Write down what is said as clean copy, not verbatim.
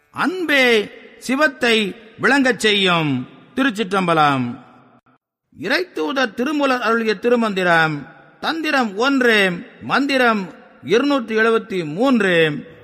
அன்பே சிவத்தை விளங்கச் செய்யும். திருச்சிற்றம்பலம். இறைத்தூதர் திருமூலர் அருளிய திருமந்திரம். தந்திரம் 1, மந்திரம் 273.